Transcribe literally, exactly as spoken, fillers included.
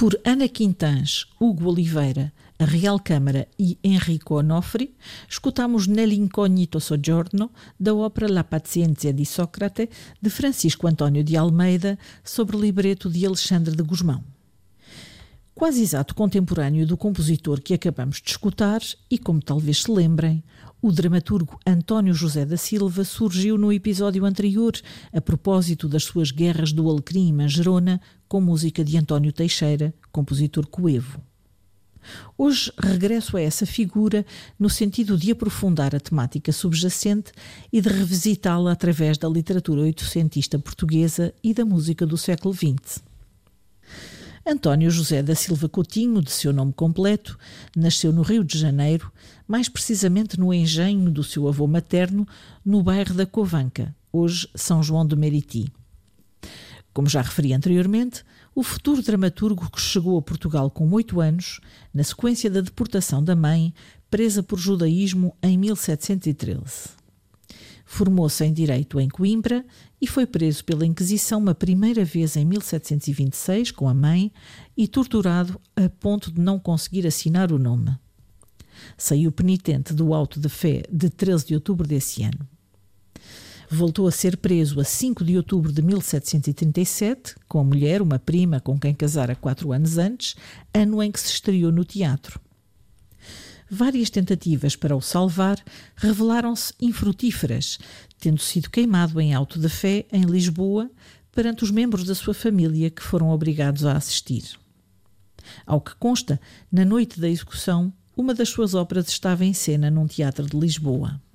Por Ana Quintans, Hugo Oliveira, a Real Câmara e Enrico Onofri, escutamos Nell'incognito soggiorno da ópera La Pazienza di Sócrate, de Francisco António de Almeida, sobre libreto de Alexandre de Gusmão. Quase exato contemporâneo do compositor que acabamos de escutar, e como talvez se lembrem, o dramaturgo António José da Silva surgiu no episódio anterior, a propósito das suas Guerras do Alecrim e Manjerona, com música de António Teixeira, compositor coevo. Hoje regresso a essa figura no sentido de aprofundar a temática subjacente e de revisitá-la através da literatura oitocentista portuguesa e da música do século vinte. António José da Silva Coutinho, de seu nome completo, nasceu no Rio de Janeiro, mais precisamente no engenho do seu avô materno, no bairro da Covanca, hoje São João de Meriti. Como já referi anteriormente, o futuro dramaturgo que chegou a Portugal com oito anos, na sequência da deportação da mãe, presa por judaísmo em mil setecentos e treze. Formou-se em Direito em Coimbra e foi preso pela Inquisição uma primeira vez em mil setecentos e vinte e seis com a mãe e torturado a ponto de não conseguir assinar o nome. Saiu penitente do auto de fé de treze de outubro desse ano. Voltou a ser preso a cinco de outubro de mil setecentos e trinta e sete, com a mulher, uma prima com quem casara quatro anos antes, ano em que se estreou no teatro. Várias tentativas para o salvar revelaram-se infrutíferas, tendo sido queimado em auto de fé em Lisboa perante os membros da sua família que foram obrigados a assistir. Ao que consta, na noite da execução, uma das suas óperas estava em cena num teatro de Lisboa.